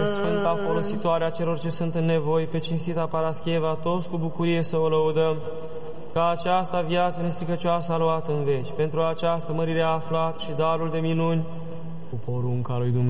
pe Sfânta folositoare a celor ce sunt în nevoi, pe cinstita Parascheva, toți cu bucurie să o lăudăm, ca aceasta viață nestricăcioasă a luat în veci. Pentru această mărire a aflat și darul de minuni, cu porunca lui Dumnezeu.